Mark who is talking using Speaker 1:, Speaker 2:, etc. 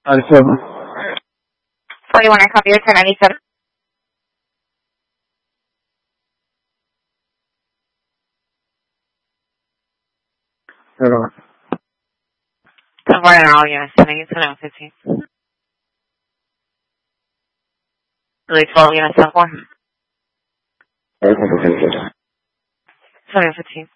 Speaker 1: 97.
Speaker 2: 41, I copy you, 1097.
Speaker 1: Hello.
Speaker 2: 1040 all units, 1015. Really 12 units, 10-4.
Speaker 1: 715.
Speaker 2: 715.